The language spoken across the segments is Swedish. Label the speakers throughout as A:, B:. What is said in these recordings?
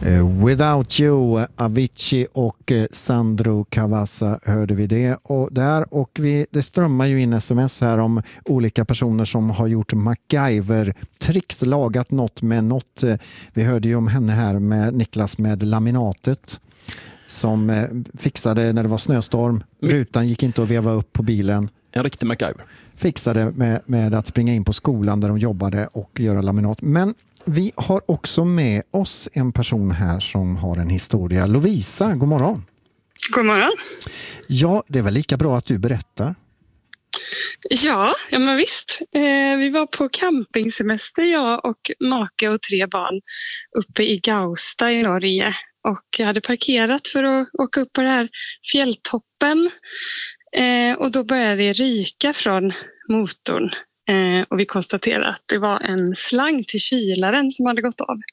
A: Without You, Avicii och Sandro Cavazza hörde vi det. Det strömmar ju in sms här om olika personer som har gjort MacGyver-tricks, lagat något med något. Vi hörde ju om henne här med Niklas med laminatet som fixade när det var snöstorm. Rutan gick inte att veva upp på bilen.
B: En riktig MacGyver.
A: Fixade med att springa in på skolan där de jobbade och göra laminat. Men vi har också med oss en person här som har en historia. Lovisa, god morgon.
C: God morgon.
A: Ja, det är väl lika bra att du berättar.
C: Ja men visst. Vi var på campingsemester, jag och make och 3 barn uppe i Gausta i Norge. Och jag hade parkerat för att åka upp på den här fjälltoppen. Och då började det ryka från motorn. Och vi konstaterade att det var en slang till kylaren som hade gått av.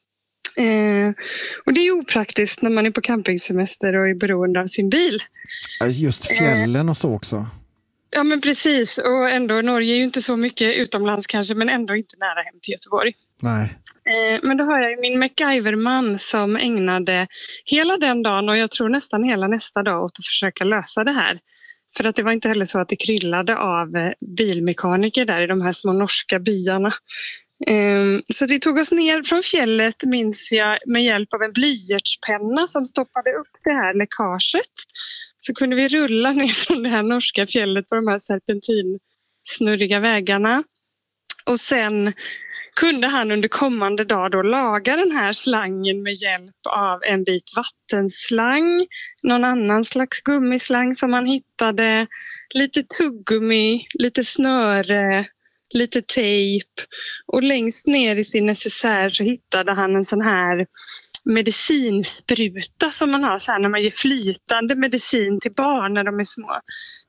C: Och det är ju opraktiskt när man är på campingsemester och är beroende av sin bil.
A: Just fjällen och så också.
C: Ja men precis, och ändå Norge är ju inte så mycket utomlands kanske, men ändå inte nära hem till Göteborg.
A: Nej.
C: Men då har jag min MacGyver-man som ägnade hela den dagen och jag tror nästan hela nästa dag åt att försöka lösa det här. För att det var inte heller så att det kryllade av bilmekaniker där i de här små norska byarna. Så vi tog oss ner från fjället, minns jag, med hjälp av en blyertspenna som stoppade upp det här läckaget. Så kunde vi rulla ner från det här norska fjället på de här serpentinsnurriga vägarna. Och sen kunde han under kommande dag då laga den här slangen med hjälp av en bit vattenslang, någon annan slags gummislang som han hittade, lite tuggummi, lite snöre, lite tejp. Och längst ner i sin necessär så hittade han en sån här medicinspruta som man har så här när man ger flytande medicin till barn när de är små.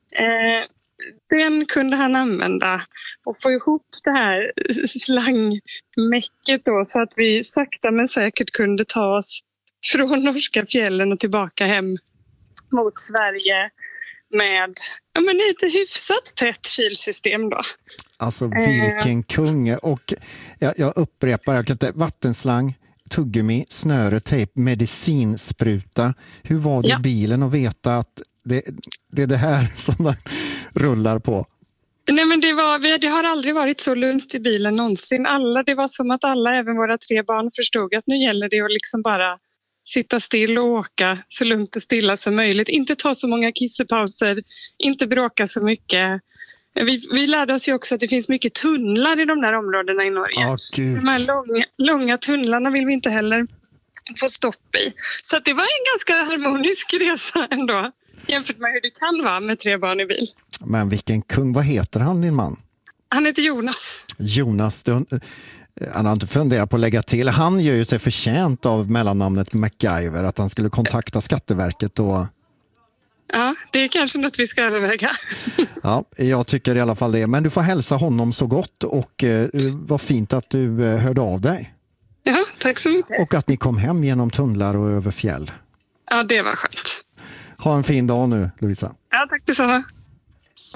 C: Den kunde han använda och få ihop det här slangmäcket då, så att vi sakta men säkert kunde ta oss från norska fjällen och tillbaka hem mot Sverige med ett hyfsat tätt kylsystem då.
A: Alltså vilken kung. Och jag upprepar, jag kan inte, vattenslang, tuggummi, snöre, tejp, medicinspruta. Hur var det i bilen att veta att det är det här som man rullar på?
C: Nej men det har aldrig varit så lugnt i bilen någonsin. Det var som att alla, även våra 3 barn, förstod att nu gäller det att liksom bara sitta still och åka så lugnt och stilla som möjligt. Inte ta så många kissepauser, inte bråka så mycket. Vi lärde oss ju också att det finns mycket tunnlar i de där områdena i Norge. De här långa tunnlarna vill vi inte heller få stopp i. Så att det var en ganska harmonisk resa ändå, jämfört med hur det kan vara med 3 barn i bil.
A: Men vilken kung, vad heter han, din man?
C: Han heter Jonas.
A: Jonas, han har inte funderat på att lägga till. Han gör ju sig förtjänt av mellannamnet MacGyver, att han skulle kontakta Skatteverket och...
C: Ja, det är kanske något vi ska överväga.
A: Ja, jag tycker i alla fall det. Men du får hälsa honom så gott och vad fint att du hörde av dig.
C: Ja, tack så mycket.
A: Och att ni kom hem genom tunnlar och över fjäll.
C: Ja, det var skönt.
A: Ha en fin dag nu, Lovisa.
C: Ja, tack detsamma.